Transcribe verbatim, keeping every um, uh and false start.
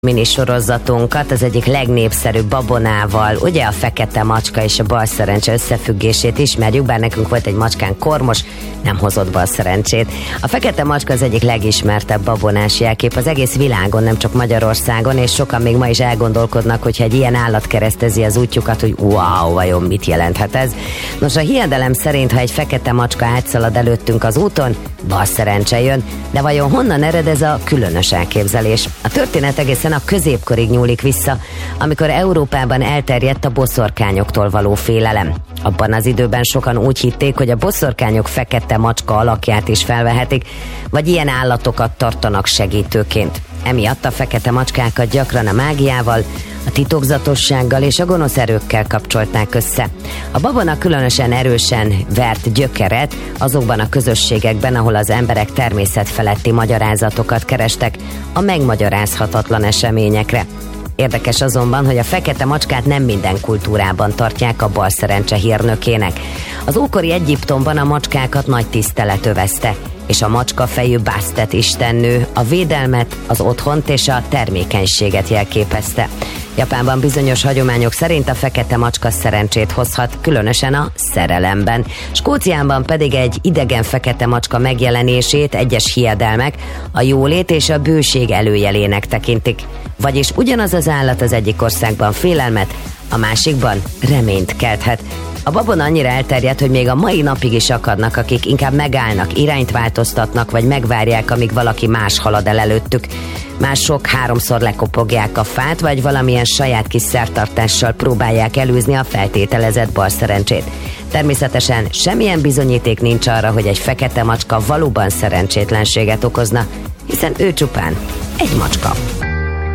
minisorozatunkat, az egyik legnépszerűbb babonával, ugye a fekete macska és a balszerencse összefüggését ismerjük, bár nekünk volt egy macskán Kormos, nem hozott balszerencsét. A fekete macska az egyik legismertebb babonás jelkép az egész világon, nem csak Magyarországon, és sokan még ma is elgondolkodnak, hogyha egy ilyen állat keresztezi az útjukat, hogy wow, vajon mit jelenthet ez. Nos, a hiedelem szerint, ha egy fekete macska átszalad előttünk az úton, balszerencse jön, de vajon honnan ered ez a különös elképzelés? A történet egészen a középkorig nyúlik vissza, amikor Európában elterjedt a boszorkányoktól való félelem. Abban az időben sokan úgy hitték, hogy a boszorkányok fekete macska alakját is felvehetik, vagy ilyen állatokat tartanak segítőként. Emiatt a fekete macskákat gyakran a mágiával, a titokzatossággal és a gonosz erőkkel kapcsolták össze. A babona különösen erősen vert gyökeret azokban a közösségekben, ahol az emberek természetfeletti magyarázatokat kerestek a megmagyarázhatatlan eseményekre. Érdekes azonban, hogy a fekete macskát nem minden kultúrában tartják a balszerencse hírnökének. Az ókori Egyiptomban a macskákat nagy tisztelet övezte, és a macskafejű Bastet istennő a védelmet, az otthont és a termékenységet jelképezte. Japánban bizonyos hagyományok szerint a fekete macska szerencsét hozhat, különösen a szerelemben. Skóciában pedig egy idegen fekete macska megjelenését egyes hiedelmek a jólét és a bőség előjelének tekintik. Vagyis ugyanaz az állat az egyik országban félelmet, a másikban reményt kelthet. A babona annyira elterjedt, hogy még a mai napig is akadnak, akik inkább megállnak, irányt változtatnak, vagy megvárják, amíg valaki más halad el előttük. Mások háromszor lekopogják a fát, vagy valamilyen saját kis szertartással próbálják elűzni a feltételezett balszerencsét. Természetesen semmilyen bizonyíték nincs arra, hogy egy fekete macska valóban szerencsétlenséget okozna, hiszen ő csupán egy macska.